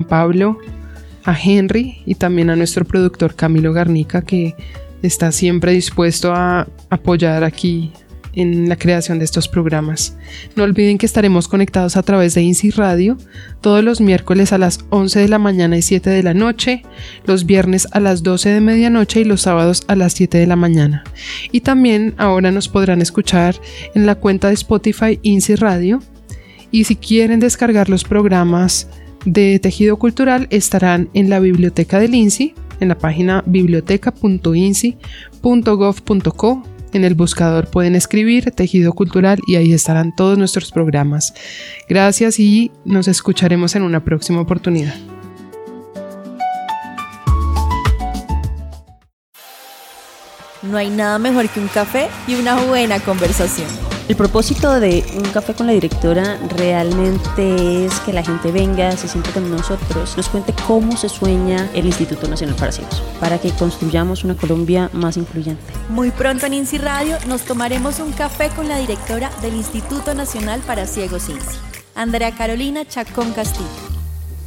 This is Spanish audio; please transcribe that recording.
Pablo, a Henry y también a nuestro productor Camilo Garnica, que está siempre dispuesto a apoyar aquí en la creación de estos programas. No olviden que estaremos conectados a través de INSI Radio todos los miércoles a las 11 de la mañana y 7 de la noche, los viernes a las 12 de medianoche y los sábados a las 7 de la mañana. Y también ahora nos podrán escuchar en la cuenta de Spotify INSI Radio. Y si quieren descargar los programas de Tejido Cultural, estarán en la biblioteca del INSI, en la página biblioteca.insi.gov.co. En el buscador pueden escribir Tejido Cultural y ahí estarán todos nuestros programas. Gracias y nos escucharemos en una próxima oportunidad. No hay nada mejor que un café y una buena conversación. El propósito de Un Café con la Directora realmente es que la gente venga, se siente con nosotros, nos cuente cómo se sueña el Instituto Nacional para Ciegos, para que construyamos una Colombia más influyente. Muy pronto en INSI Radio nos tomaremos un café con la directora del Instituto Nacional para Ciegos INSI, Andrea Carolina Chacón Castillo.